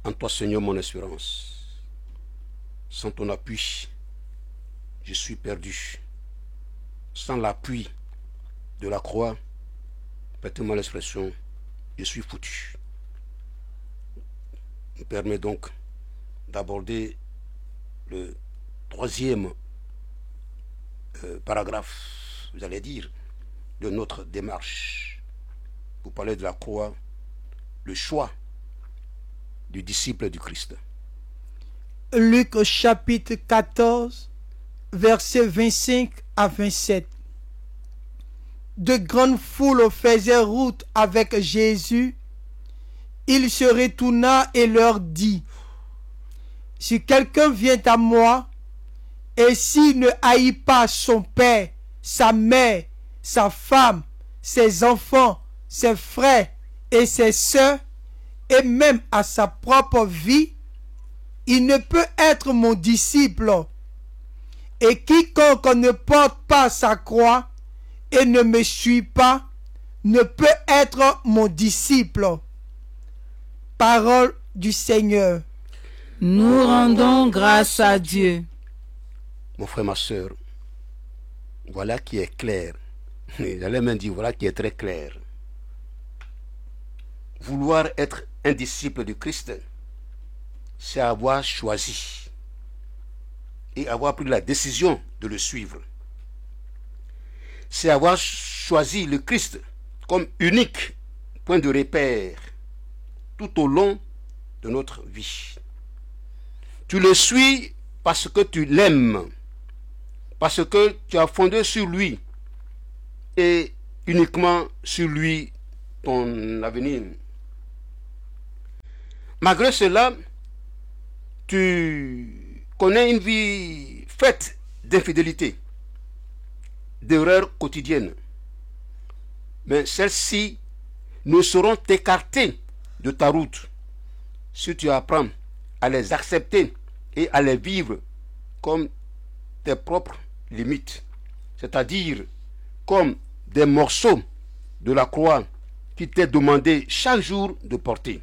En toi, Seigneur, mon espérance. Sans ton appui, je suis perdu. Sans l'appui de la croix, permettez-moi l'expression, je suis foutu. Me permet donc d'aborder le troisième paragraphe, vous allez dire, de notre démarche. Vous parlez de la croix, le choix du disciple du Christ. Luc chapitre 14, versets 25 à 27. De grandes foules faisaient route avec Jésus. Il se retourna et leur dit: si quelqu'un vient à moi, et s'il ne haït pas son père, sa mère, sa femme, ses enfants, ses frères et ses sœurs, et même à sa propre vie, il ne peut être mon disciple. Et quiconque ne porte pas sa croix et ne me suit pas, ne peut être mon disciple. Parole du Seigneur. Nous rendons grâce à Dieu. Mon frère, ma soeur, voilà qui est clair. J'allais même dire, voilà qui est très clair. Vouloir être un disciple du Christ, c'est avoir choisi et avoir pris la décision de le suivre. C'est avoir choisi le Christ comme unique point de repère tout au long de notre vie. Tu le suis parce que tu l'aimes, parce que tu as fondé sur lui et uniquement sur lui ton avenir. Malgré cela, tu connais une vie faite d'infidélité, d'erreurs quotidiennes. Mais celles-ci ne seront écartées de ta route si tu apprends à les accepter et à les vivre comme tes propres limites, c'est-à-dire comme des morceaux de la croix qui t'est demandé chaque jour de porter.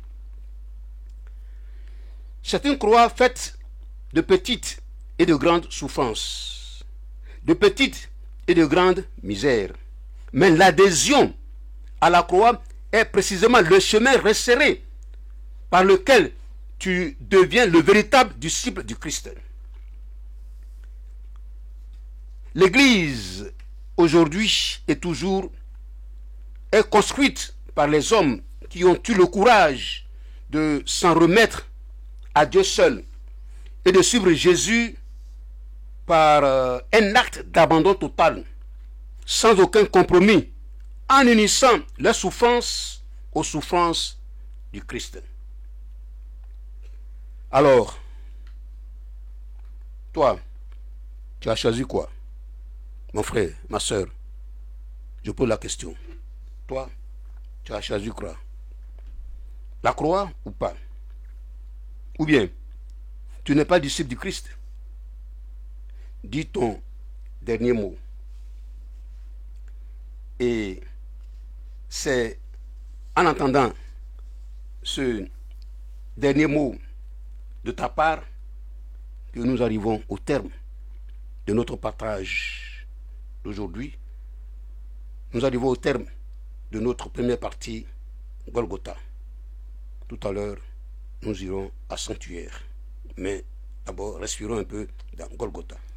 C'est une croix faite de petites et de grandes souffrances, de petites et de grandes misères. Mais l'adhésion à la croix est précisément le chemin resserré par lequel tu deviens le véritable disciple du Christ. L'Église, aujourd'hui et toujours, est construite par les hommes qui ont eu le courage de s'en remettre à Dieu seul et de suivre Jésus par un acte d'abandon total, sans aucun compromis, en unissant leurs souffrances aux souffrances du Christ. Alors, toi, tu as choisi quoi? Mon frère, ma soeur, je pose la question. Toi, tu as choisi quoi? La croix ou pas? Ou bien, tu n'es pas disciple du Christ? Dis ton dernier mot. Et c'est en entendant ce dernier mot de ta part que nous arrivons au terme de notre partage d'aujourd'hui. Nous arrivons au terme de notre première partie, Golgotha. Tout à l'heure, nous irons à Sanctuaire. Mais d'abord, respirons un peu dans Golgotha.